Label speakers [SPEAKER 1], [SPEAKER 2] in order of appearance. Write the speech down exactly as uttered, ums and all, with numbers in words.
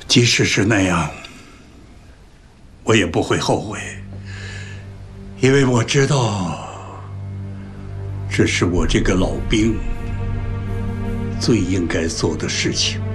[SPEAKER 1] 即使是那样，我也不会后悔，因为我知道，这是我这个老兵最应该做的事情。